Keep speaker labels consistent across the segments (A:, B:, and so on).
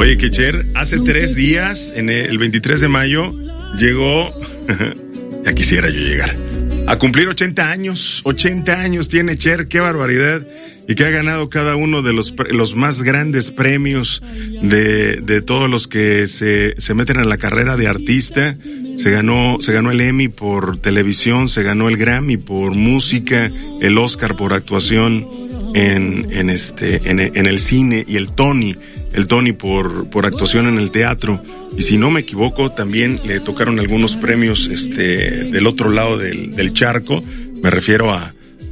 A: Oye, que Cher, hace 3 días, el 23 de mayo, llegó, ya quisiera yo llegar, a cumplir 80 años. 80 años tiene Cher, qué barbaridad. Y que ha ganado cada uno de los más grandes premios de todos los que se meten en la carrera de artista. Se ganó el Emmy por televisión, se ganó el Grammy por música, el Oscar por actuación en el cine y el Tony por actuación en el teatro. Y si no me equivoco, también le tocaron algunos premios del otro lado del charco. Me refiero a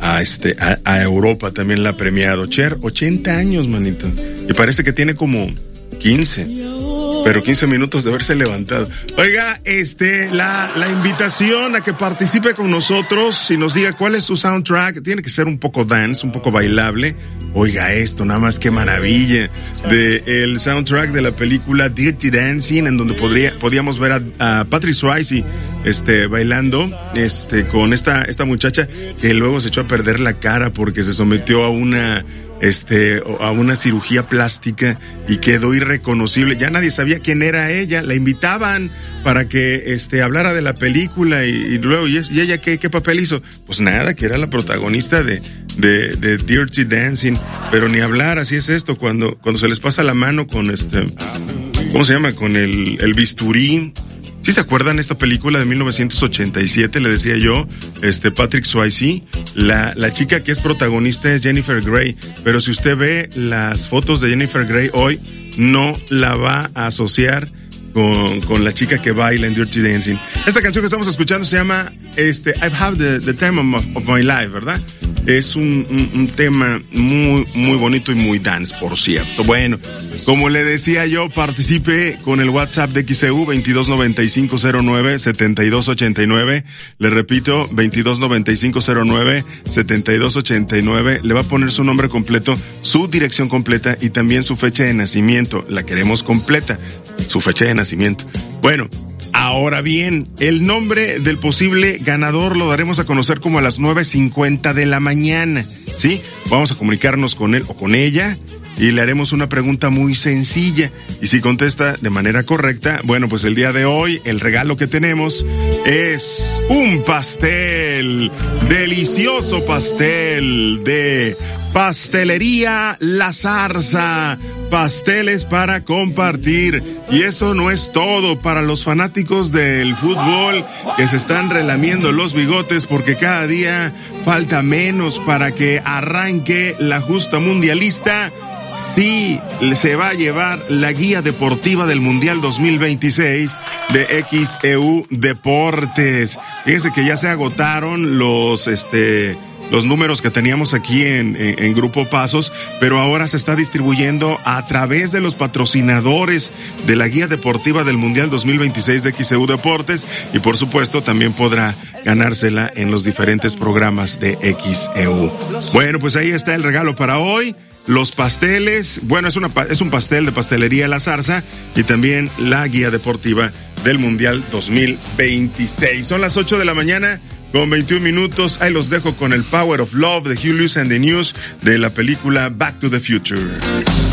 A: Europa, también la ha premiado. Cher, 80 años, manito. Y parece que tiene como 15. Pero 15 minutos de haberse levantado. Oiga, la invitación a que participe con nosotros y nos diga cuál es su soundtrack. Tiene que ser un poco dance, un poco bailable. Oiga esto, nada más qué maravilla. El soundtrack de la película Dirty Dancing, en donde podíamos ver a Patrick Swayze, bailando, con esta muchacha que luego se echó a perder la cara porque se sometió a una cirugía plástica y quedó irreconocible. Ya nadie sabía quién era ella. La invitaban para que hablara de la película y luego, ¿y ella qué papel hizo? Pues nada, que era la protagonista de Dirty Dancing. Pero ni hablar, así es esto, cuando se les pasa la mano con ¿cómo se llama? Con el bisturí. ¿Sí se acuerdan esta película de 1987? Le decía yo, Patrick Swayze, la chica que es protagonista es Jennifer Grey, pero si usted ve las fotos de Jennifer Grey hoy, no la va a asociar con la chica que baila en Dirty Dancing. Esta canción que estamos escuchando se llama I've Had the Time of My Life, ¿verdad? Es un tema muy, muy bonito y muy dance, por cierto. Bueno, como le decía yo, participe con el WhatsApp de XEU 229509-7289. Le repito, 229509-7289. Le va a poner su nombre completo, su dirección completa y también su fecha de nacimiento. La queremos completa, su fecha de nacimiento. Bueno, ahora bien, el nombre del posible ganador lo daremos a conocer como a las 9:50 de la mañana, ¿sí? Vamos a comunicarnos con él o con ella y le haremos una pregunta muy sencilla. Y si contesta de manera correcta, bueno, pues el día de hoy el regalo que tenemos es un pastel, delicioso pastel de Pastelería La Zarza. Pasteles para compartir. Y eso no es todo para los fanáticos del fútbol que se están relamiendo los bigotes porque cada día falta menos para que arranque la justa mundialista. Sí, se va a llevar la guía deportiva del Mundial 2026 de XEU Deportes. Fíjense que ya se agotaron los números que teníamos aquí en Grupo Pasos, pero ahora se está distribuyendo a través de los patrocinadores de la guía deportiva del Mundial 2026 de XEU Deportes y por supuesto también podrá ganársela en los diferentes programas de XEU. Bueno, pues ahí está el regalo para hoy. Los pasteles, bueno, es un pastel de Pastelería La Zarza y también la guía deportiva del Mundial 2026. Son las 8 de la mañana con 21 minutos. Ahí los dejo con el Power of Love de Hugh Lewis and the News de la película Back to the Future.